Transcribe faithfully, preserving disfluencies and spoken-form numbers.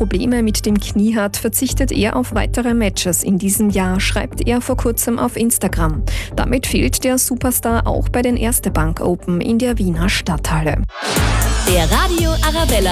Probleme mit dem Knie hat, verzichtet er auf weitere Matches in diesem Jahr, schreibt er vor kurzem auf Instagram. Damit fehlt der Superstar auch bei den Erste Bank Open in der Wiener Stadthalle. Der Radio Arabella